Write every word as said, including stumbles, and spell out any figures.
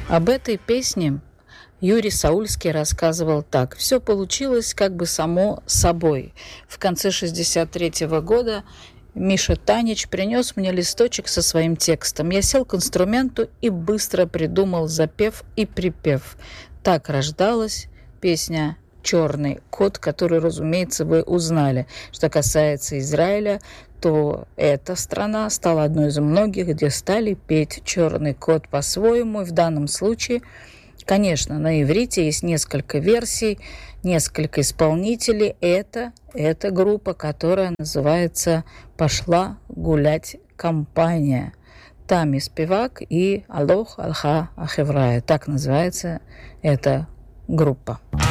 Об этой песне Юрий Саульский рассказывал так. Все получилось как бы само собой. В конце шестьдесят третьего года Миша Танич принес мне листочек со своим текстом. Я сел к инструменту и быстро придумал запев и припев. Так рождалась песня «Черный кот», которую, разумеется, вы узнали. Что касается Израиля, то эта страна стала одной из многих, где стали петь «Черный кот» по-своему. И в данном случае, конечно, на иврите есть несколько версий, несколько исполнителей. Это, это группа, которая называется «Пошла гулять компания». Тами Спивак и Алох Алха Ахеврая. Так называется эта группа.